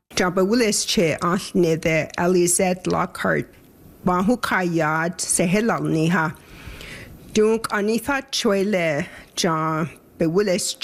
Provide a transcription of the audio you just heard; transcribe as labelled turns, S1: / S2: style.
S1: John Bawulis che Anthony the Elizabeth Lockhart Bahu Kayad Sehelalniha Dunk Anitha Choile John Bawulis